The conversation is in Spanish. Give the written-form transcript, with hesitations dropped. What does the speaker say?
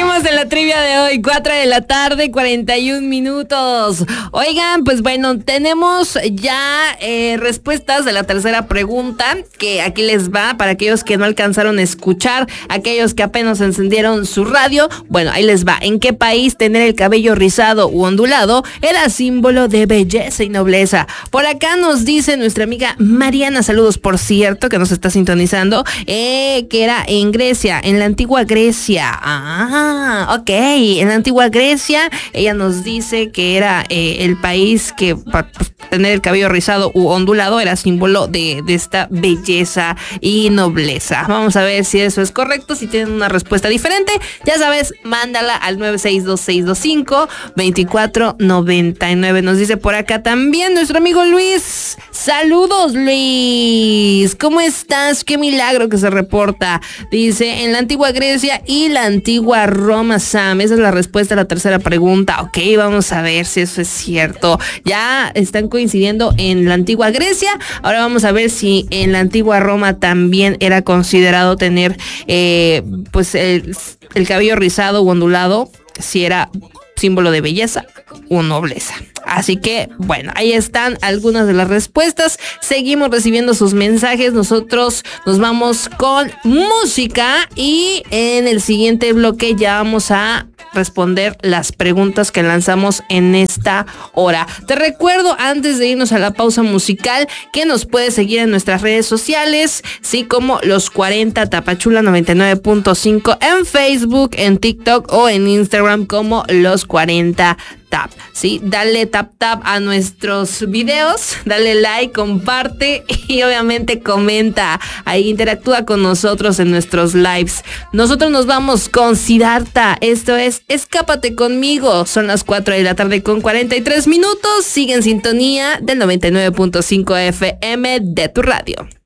Seguimos en la trivia de hoy, 4 de la tarde, 41 minutos. Oigan, pues bueno, tenemos ya respuestas de la tercera pregunta, que aquí les va para aquellos que no alcanzaron a escuchar, aquellos que apenas encendieron su radio. Bueno, ahí les va. ¿En qué país tener el cabello rizado u ondulado era símbolo de belleza y nobleza? Por acá nos dice nuestra amiga Mariana, saludos por cierto, que nos está sintonizando, que era en Grecia, en la antigua Grecia. Ok, en la antigua Grecia, ella nos dice que era el país que para tener el cabello rizado u ondulado era símbolo de esta belleza y nobleza. Vamos a ver si eso es correcto. Si tienen una respuesta diferente, ya sabes, mándala al 962-625-2499. Nos dice por acá también nuestro amigo Luis. Saludos, Luis. ¿Cómo estás? Qué milagro que se reporta. Dice, en la antigua Grecia y la antigua Roma, Sam. Esa es la respuesta a la tercera pregunta. Ok, vamos a ver si eso es cierto. Ya están coincidiendo en la antigua Grecia. Ahora vamos a ver si en la antigua Roma también era considerado tener pues el cabello rizado u ondulado, si era símbolo de belleza o nobleza. Así que, bueno, ahí están algunas de las respuestas. Seguimos recibiendo sus mensajes. Nosotros nos vamos con música y en el siguiente bloque ya vamos a responder las preguntas que lanzamos en esta hora. Te recuerdo, antes de irnos a la pausa musical, que nos puedes seguir en nuestras redes sociales, sí, como Los 40 Tapachula 99.5 en Facebook, en TikTok o en Instagram como Los 40 Tap, ¿sí? Dale tap a nuestros videos, dale like, comparte y obviamente comenta, ahí interactúa con nosotros en nuestros lives. Nosotros nos vamos con Siddhartha, esto es Escápate conmigo, son las 4 de la tarde con 43 minutos, sigue en sintonía del 99.5 FM de tu radio.